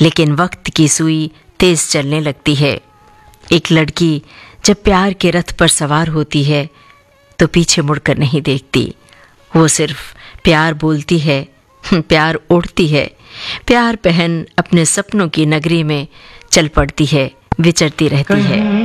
लेकिन वक्त की सुई तेज चलने लगती है। एक लड़की जब प्यार के रथ पर सवार होती है तो पीछे मुड़कर नहीं देखती। वो सिर्फ प्यार बोलती है, प्यार ओढ़ती है, प्यार पहन अपने सपनों की नगरी में चल पड़ती है, विचरती रहती है।